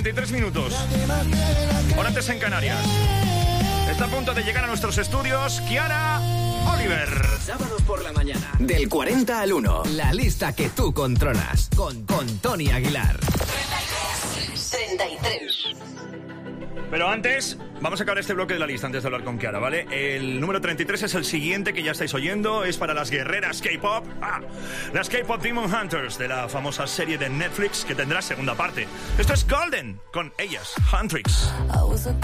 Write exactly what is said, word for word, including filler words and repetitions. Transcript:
veintitrés minutos. Hora antes en Canarias. Está a punto de llegar a nuestros estudios Kiara Oliver. Sábados por la mañana, del cuarenta al uno. La lista que tú controlas. Con, con Tony Aguilar. treinta y tres. Pero antes, vamos a acabar este bloque de la lista antes de hablar con Kiara, ¿vale? El número treinta y tres es el siguiente que ya estáis oyendo. Es para las guerreras K-pop. Ah, las K-pop Demon Hunters, de la famosa serie de Netflix que tendrá segunda parte. Esto es Golden, con ellas, Huntrix.